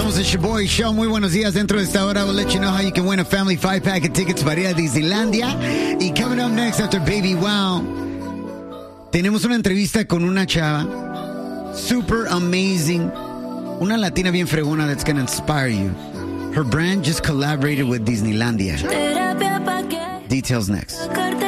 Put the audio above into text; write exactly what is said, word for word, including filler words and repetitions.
Somos el Shaboy Show. Muy buenos días. Dentro de esta hora, we'll let you know how you can win a family five-pack of tickets para ir a Disneylandia. Y coming up next after Baby Wow, tenemos una entrevista con una chava super amazing, una latina bien fregona that's gonna inspire you. Her brand just collaborated with Disneylandia. Details next.